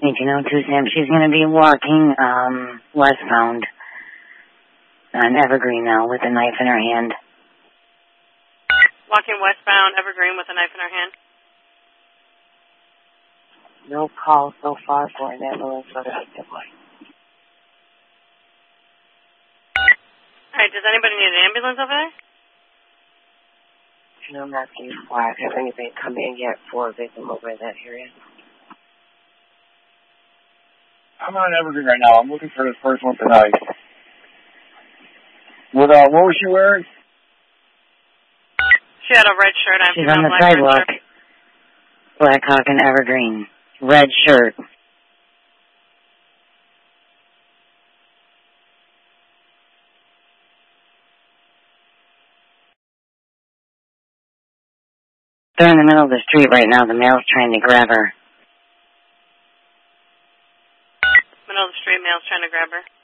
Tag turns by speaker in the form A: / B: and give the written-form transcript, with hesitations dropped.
A: 1802 Sam. She's going to be walking westbound on Evergreen now with a knife in her hand.
B: Walking westbound Evergreen with a knife in her hand.
C: No call so far for an ambulance for the victim.
B: Alright, does anybody need an ambulance over there?
C: No, I'm asking why. Has anybody come in yet for a victim over in that area?
D: I'm on Evergreen right now. I'm looking for this first one tonight. What was she wearing?
B: She had a red shirt on.
A: She's on the sidewalk. Blackhawk and Evergreen. Red shirt. They're in the middle of the street right now. The male's trying to grab her.
B: Middle of the street, male's trying to grab her.